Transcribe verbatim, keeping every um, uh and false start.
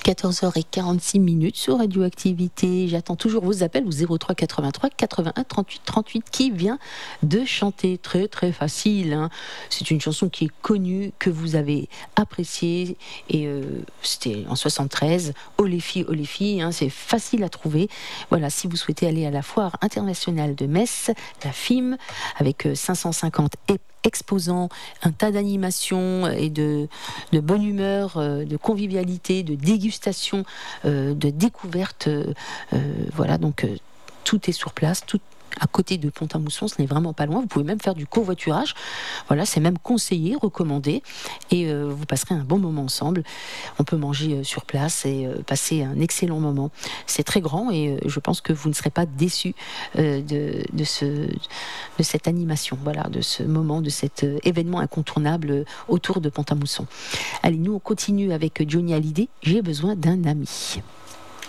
quatorze heures quarante-six minutes sur Radioactivité. J'attends toujours vos appels au zéro trois quatre-vingt-trois quatre-vingt-un trente-huit trente-huit qui vient de chanter. Très très facile, hein. C'est une chanson qui est connue, que vous avez appréciée, et euh, c'était en soixante-treize. Oh les filles, oh les filles, hein, c'est facile à trouver. Voilà, si vous souhaitez aller à la foire internationale de Metz, la F I M, avec euh, cinq cent cinquante exposants, un tas d'animations et de, de bonne humeur, euh, de convivialité, de dégustation, euh, de découverte. Euh, voilà, donc euh, tout est sur place, tout à côté de Pont-à-Mousson, ce n'est vraiment pas loin. Vous pouvez même faire du covoiturage. Voilà, c'est même conseillé, recommandé, et euh, vous passerez un bon moment ensemble. On peut manger euh, sur place et euh, passer un excellent moment. C'est très grand et euh, je pense que vous ne serez pas déçus euh, de, de, ce, de cette animation, voilà, de ce moment, de cet euh, événement incontournable euh, autour de Pont-à-Mousson. Allez, nous on continue avec Johnny Hallyday. J'ai besoin d'un ami.